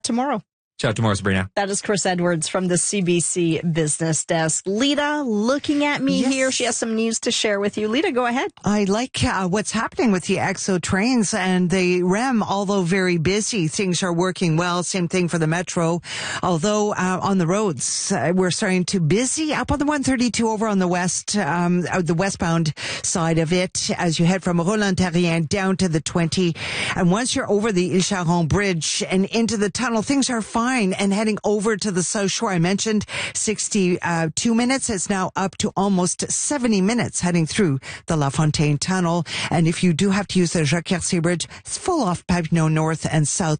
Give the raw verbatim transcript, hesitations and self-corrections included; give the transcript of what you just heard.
tomorrow. Chat tomorrow, Sabrina. That is Chris Edwards from the C B C Business Desk. Lita, looking at me yes. here. She has some news to share with you. Lita, go ahead. I like uh, what's happening with the E X O trains and the R E M, although very busy. Things are working well. Same thing for the Metro. Although uh, on the roads, uh, we're starting to busy up on the one thirty-two over on the west, um, uh, the westbound side of it as you head from Roland-Terrien down to the twenty. And once you're over the Ile Charon Bridge and into the tunnel, things are fine. And heading over to the South Shore, I mentioned sixty-two minutes. It's now up to almost seventy minutes heading through the La Fontaine Tunnel. And if you do have to use the Jacques Cartier Bridge, it's full off Papineau North and South